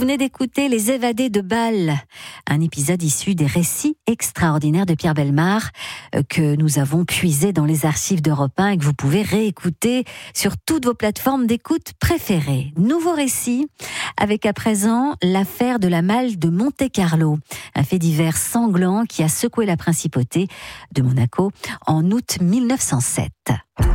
venez d'écouter Les Évadés de Bâle, un épisode issu des récits extraordinaires de Pierre Bellemare que nous avons puisé dans les archives d'Europe 1 et que vous pouvez réécouter sur toutes vos plateformes d'écoute préférées. Nouveau récit avec à présent l'affaire de la malle de Monte-Carlo, un fait divers sanglant qui a secoué la principauté de Monaco en août 1907.